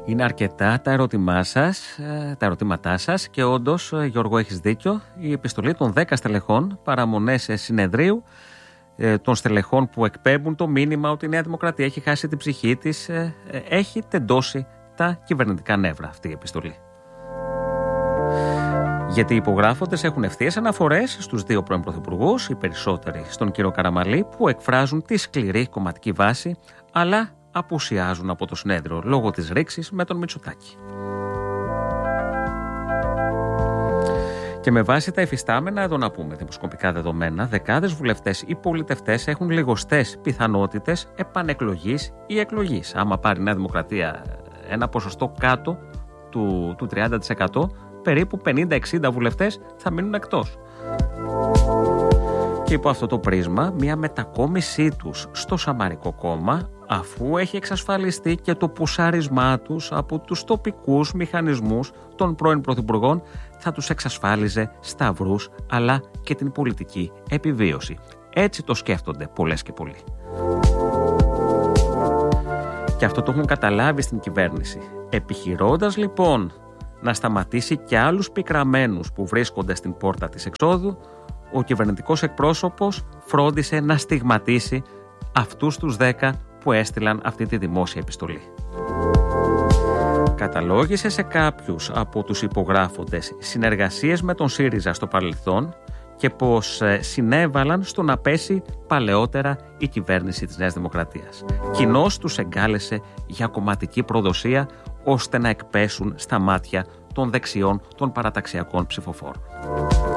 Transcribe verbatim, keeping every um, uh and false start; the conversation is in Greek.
Είναι αρκετά τα ερωτημά σας, τα ερωτήματά σας και όντως, Γιώργο, έχεις δίκιο. Η επιστολή των δέκα στελεχών παραμονές συνεδρίου, των στελεχών που εκπέμπουν το μήνυμα ότι η Νέα Δημοκρατία έχει χάσει την ψυχή της, έχει τεντώσει τα κυβερνητικά νεύρα αυτή η επιστολή. Γιατί οι υπογράφοντες έχουν ευθείες αναφορές στους δύο πρώην πρωθυπουργούς, οι περισσότεροι στον κύριο Καραμανλή, που εκφράζουν τη σκληρή κομματική βάση, αλλά απουσιάζουν από το συνέδριο λόγω της ρήξης με τον Μητσοτάκη. Και με βάση τα εφιστάμενα, εδώ να πούμε δημοσκοπικά δεδομένα, δεκάδες βουλευτές ή πολιτευτές έχουν λιγοστές πιθανότητες επανεκλογής ή εκλογής. Άμα πάρει η Νέα Δημοκρατία ένα ποσοστό κάτω του, του τριάντα τοις εκατό, περίπου πενήντα εξήντα βουλευτές θα μείνουν εκτός. Και υπό αυτό το πρίσμα, μια μετακόμισή τους στο Σαμαρικό κόμμα, αφού έχει εξασφαλιστεί και το πουσάρισμά τους από τους τοπικούς μηχανισμούς των πρώην πρωθυπουργών, θα τους εξασφάλιζε σταυρούς αλλά και την πολιτική επιβίωση. Έτσι το σκέφτονται πολλές και πολλοί. Και αυτό το έχουν καταλάβει στην κυβέρνηση. Επιχειρώντας λοιπόν να σταματήσει και άλλους πικραμένους που βρίσκονται στην πόρτα της εξόδου, ο κυβερνητικός εκπρόσωπος φρόντισε να στιγματίσει αυτούς τους δέκα που έστειλαν αυτή τη δημόσια επιστολή. Καταλόγισε σε κάποιους από τους υπογράφοντες συνεργασίες με τον ΣΥΡΙΖΑ στο παρελθόν και πως συνέβαλαν στο να πέσει παλαιότερα η κυβέρνηση της Νέας Δημοκρατίας. Κοινώς τους εγκάλεσε για κομματική προδοσία, ώστε να εκπέσουν στα μάτια των δεξιών των παραταξιακών ψηφοφόρων.